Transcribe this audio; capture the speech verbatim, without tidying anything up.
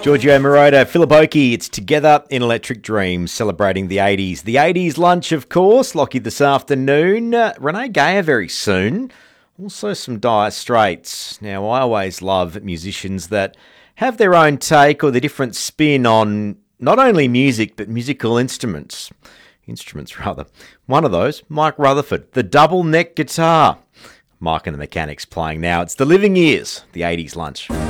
Giorgio Moroder, Philip Oakey, it's Together in Electric Dreams, celebrating the eighties. The eighties lunch, of course, Lockie this afternoon. Uh, Renee Gayer very soon. Also some Dire Straits. Now, I always love musicians that have their own take or their different spin on not only music, but musical instruments. Instruments, rather. One of those, Mike Rutherford, the double neck guitar. Mike and the Mechanics playing now. It's The Living Years, the eighties lunch.